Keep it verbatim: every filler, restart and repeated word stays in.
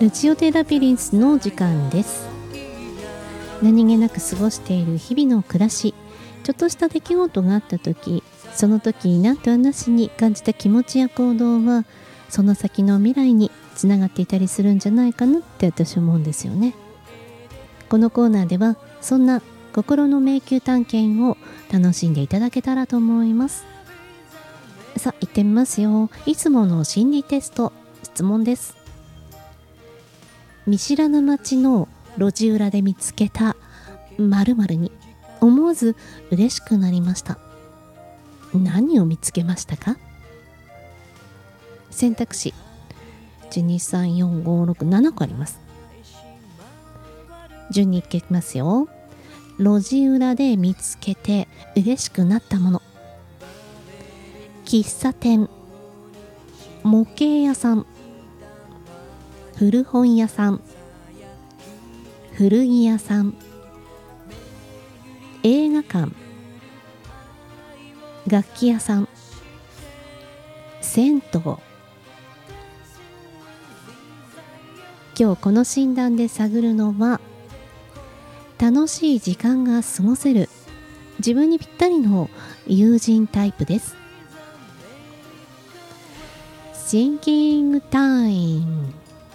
ラジオテラピリンスの時間です。何気なく過ごしている日々の暮らし、ちょっとした出来事があった時、その時になんと話に感じた気持ちや行動はその先の未来につながっていたりするんじゃないかなって私は思うんですよね。このコーナーではそんな心の迷宮探検を楽しんでいただけたらと思います。さあ行ってみますよ。いつもの心理テスト、質問です。見知らぬ街の路地裏で見つけた〇〇に思わず嬉しくなりました。何を見つけましたか？選択肢いち、に、さん、よん、ご、ろく、ななこあります。順にいきますよ。路地裏で見つけて嬉しくなったもの。喫茶店、模型屋さん、古本屋さん、古着屋さん、映画館、楽器屋さん、銭湯。今日この診断で探るのは、楽しい時間が過ごせる自分にぴったりの友人タイプです。Thinking time。